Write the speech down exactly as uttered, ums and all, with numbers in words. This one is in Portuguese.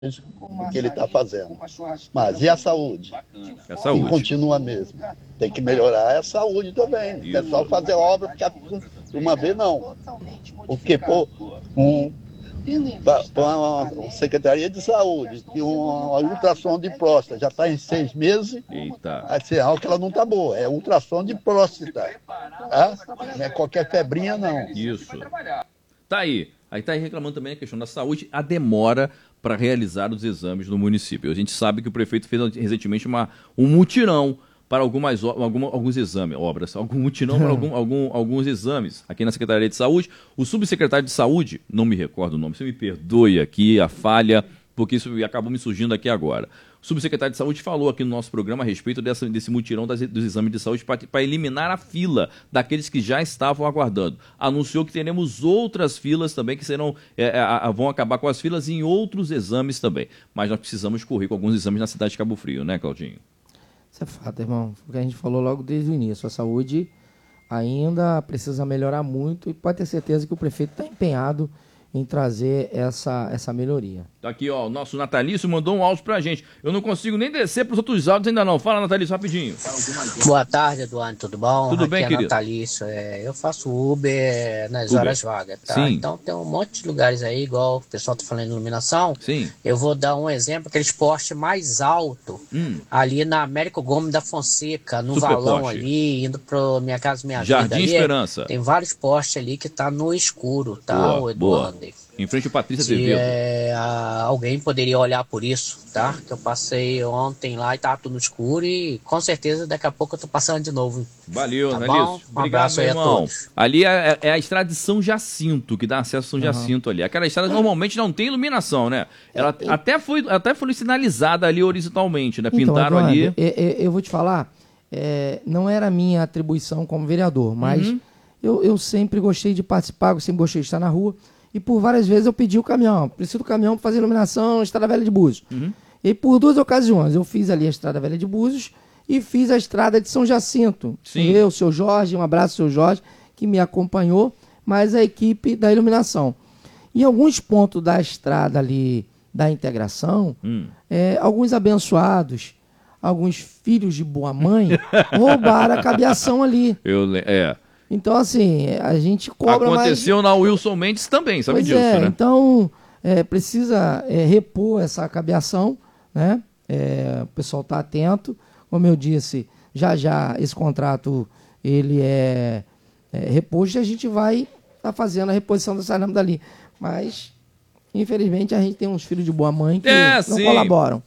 o que ele está fazendo. Mas e a saúde? É a saúde. E continua mesmo. Tem que melhorar a saúde também. O pessoal fazer obra porque uma vez não. Porque pô, um, para uma Secretaria de Saúde, que uma ultrassom de próstata já está em seis meses, Eita. é sinal que ela não está boa. É ultrassom de próstata. Tá? Não é qualquer febrinha, não. Isso. Tá aí. Aí tá aí reclamando também a questão da saúde, a demora para realizar os exames no município. A gente sabe que o prefeito fez recentemente uma, um mutirão para algumas, alguma, alguns exames, obras, algum mutirão para algum, algum, alguns exames aqui na Secretaria de Saúde. O subsecretário de Saúde, não me recordo o nome, você me perdoe aqui a falha, porque isso acabou me surgindo aqui agora. O subsecretário de Saúde falou aqui no nosso programa a respeito dessa, desse mutirão das, dos exames de saúde para eliminar a fila daqueles que já estavam aguardando. Anunciou que teremos outras filas também que serão, é, a, a, vão acabar com as filas em outros exames também. Mas nós precisamos correr com alguns exames na cidade de Cabo Frio, né, Claudinho? Isso é fato, irmão. O que a gente falou logo desde o início. A saúde ainda precisa melhorar muito e pode ter certeza que o prefeito está empenhado em trazer essa, essa melhoria. Tá aqui, ó, o nosso Natalício mandou um áudio pra gente. Eu não consigo nem descer pros outros áudios ainda não. Fala, Natalício, rapidinho. Boa tarde, Eduardo, tudo bom? Tudo bem, Aqui é querido? Natalício. É, eu faço Uber nas Uber. horas vagas, tá? Sim. Então tem um monte de lugares aí, igual o pessoal tá falando de iluminação. Sim. Eu vou dar um exemplo, aquele poste mais alto, Hum. ali na Américo Gomes da Fonseca, no Super valão poste. ali, indo pro Minha Casa Minha Jardim Vida. Ali, Esperança. Tem vários postes ali que tá no escuro, tá, Boa, o Eduardo? boa. Em frente ao Patrícia Se Azevedo. é, a- alguém poderia olhar por isso, tá? Que eu passei ontem lá e tava tudo no escuro e com certeza daqui a pouco eu tô passando de novo. Valeu, Tá Natalício. bom? Um Obrigado, abraço meu aí a irmão. todos. Ali é, é a estrada de São Jacinto, que dá acesso a São Jacinto ali. Aquela estrada normalmente não tem iluminação, né? Ela até foi, até foi sinalizada ali horizontalmente, né? Então, Pintaram Eduardo, ali. é- é- eu vou te falar, é, não era minha atribuição como vereador, mas Uhum. eu, eu sempre gostei de participar, eu sempre gostei de estar na rua, e por várias vezes eu pedi o caminhão, preciso do caminhão para fazer iluminação, Estrada Velha de Búzios. Uhum. E por duas ocasiões, eu fiz ali a Estrada Velha de Búzios e fiz a Estrada de São Jacinto. Sim. Eu, o seu Jorge, um abraço, seu Jorge, que me acompanhou, mas a equipe da iluminação. Em alguns pontos da estrada ali da integração, Hum. é, alguns abençoados, alguns filhos de boa mãe, roubaram a cabeação ali. Eu, le- é. Então, assim, a gente cobra mais... Aconteceu na Wilson Mendes também, sabe Pois disso, é, né? então é, precisa é, repor essa cabeação, né? É, o pessoal está atento. Como eu disse, já já esse contrato ele é, é reposto e a gente vai estar tá fazendo a reposição dessa lâmpada ali. Mas, infelizmente, a gente tem uns filhos de boa mãe que É, não sim. colaboram.